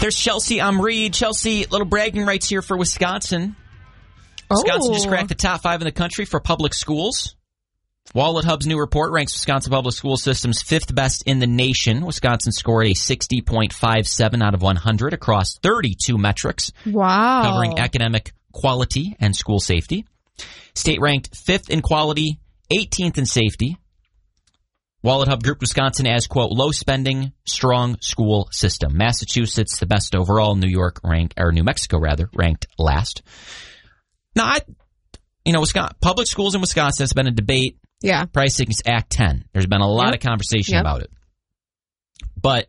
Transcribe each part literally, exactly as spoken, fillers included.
There's Chelsea Omri. Chelsea, little bragging rights here for Wisconsin. Wisconsin oh. just cracked the top five in the country for public schools. Wallet Hub's new report ranks Wisconsin public school systems fifth best in the nation. Wisconsin scored a sixty point five seven out of one hundred across thirty-two metrics. Wow. Covering academic quality and school safety. State ranked fifth in quality, eighteenth in safety. Wallet Hub grouped Wisconsin as, quote, low spending, strong school system. Massachusetts, the best overall. New York ranked, or New Mexico rather, ranked last. Now, I, you know, Wisconsin, public schools in Wisconsin has been a debate. Yeah. Pricing is Act ten. There's been a lot yep. of conversation yep. about it. But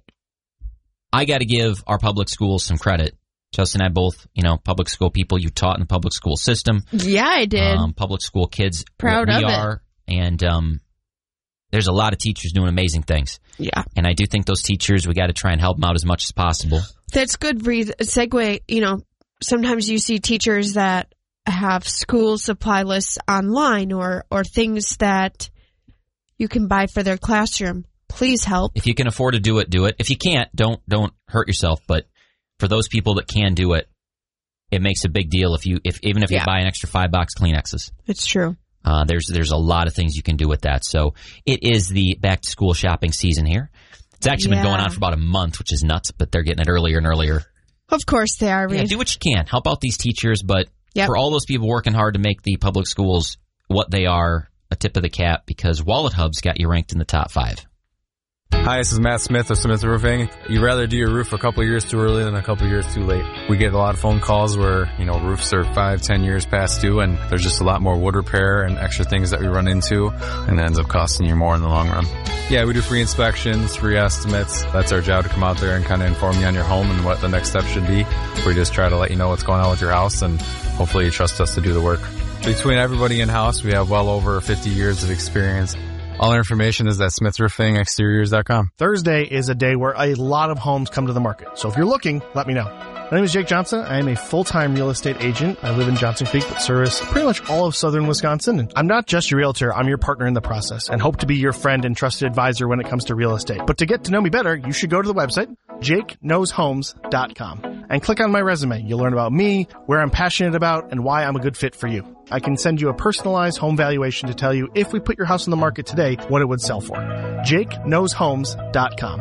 I got to give our public schools some credit. Justin and I both, you know, public school people. You taught in the public school system. Yeah, I did. Um, public school kids. Proud we of are, it. And um, there's a lot of teachers doing amazing things. Yeah. And I do think those teachers, we got to try and help them out as much as possible. That's good, Breathe. Segue, you know, sometimes you see teachers that have school supply lists online or, or things that you can buy for their classroom. Please help. If you can afford to do it, do it. If you can't, don't don't hurt yourself. But for those people that can do it, it makes a big deal if you if even if you yeah. buy an extra five box Kleenexes. It's true. Uh, there's there's a lot of things you can do with that. So it is the back to school shopping season here. It's actually yeah. been going on for about a month, which is nuts, but they're getting it earlier and earlier. Of course they are. Yeah, do what you can. Help out these teachers, but yep. for all those people working hard to make the public schools what they are, a tip of the cap, because Wallet Hub's got you ranked in the top five. Hi, this is Matt Smith of Smith Roofing. You'd rather do your roof a couple years too early than a couple years too late. We get a lot of phone calls where, you know, roofs are five, ten years past due, and there's just a lot more wood repair and extra things that we run into, and it ends up costing you more in the long run. Yeah, we do free inspections, free estimates. That's our job, to come out there and kind of inform you on your home and what the next step should be. We just try to let you know what's going on with your house, and hopefully you trust us to do the work. Between everybody in-house, we have well over fifty years of experience. All our information is at smith roofing exteriors dot com. Thursday is a day where a lot of homes come to the market. So if you're looking, let me know. My name is Jake Johnson. I am a full-time real estate agent. I live in Johnson Creek, but service pretty much all of southern Wisconsin. And I'm not just your realtor. I'm your partner in the process and hope to be your friend and trusted advisor when it comes to real estate. But to get to know me better, you should go to the website, jake knows homes dot com, and click on my resume. You'll learn about me, where I'm passionate about, and why I'm a good fit for you. I can send you a personalized home valuation to tell you if we put your house on the market today, what it would sell for. jake knows homes dot com.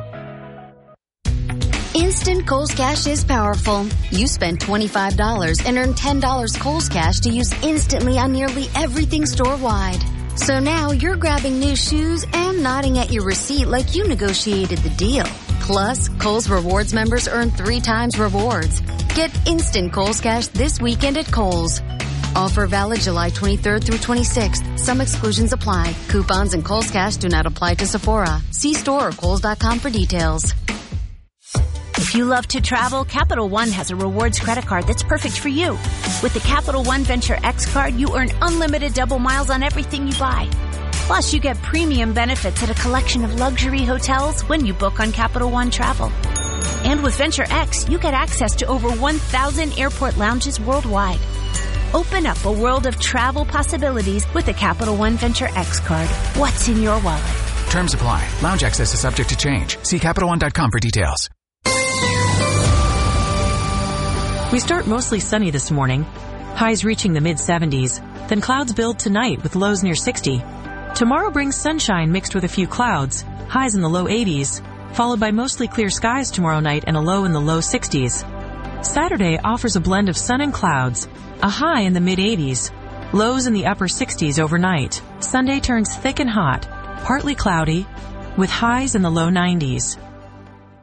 Instant Kohl's Cash is powerful. You spend twenty-five dollars and earn ten dollars Kohl's Cash to use instantly on nearly everything store-wide. So now you're grabbing new shoes and nodding at your receipt like you negotiated the deal. Plus, Kohl's Rewards members earn three times rewards. Get instant Kohl's Cash this weekend at Kohl's. Offer valid July twenty-third through twenty-sixth. Some exclusions apply. Coupons and Kohl's Cash do not apply to Sephora. See store or kohls dot com for details. If you love to travel, Capital One has a rewards credit card that's perfect for you. With the Capital One Venture X card, you earn unlimited double miles on everything you buy. Plus, you get premium benefits at a collection of luxury hotels when you book on Capital One Travel. And with Venture X, you get access to over one thousand airport lounges worldwide. Open up a world of travel possibilities with the Capital One Venture X card. What's in your wallet? Terms apply. Lounge access is subject to change. See Capital One dot com for details. We start mostly sunny this morning, highs reaching the mid seventies. Then clouds build tonight with lows near sixty. Tomorrow brings sunshine mixed with a few clouds, highs in the low eighties, followed by mostly clear skies tomorrow night and a low in the low sixties. Saturday offers a blend of sun and clouds, a high in the mid eighties, lows in the upper sixties overnight. Sunday turns thick and hot, partly cloudy, with highs in the low nineties.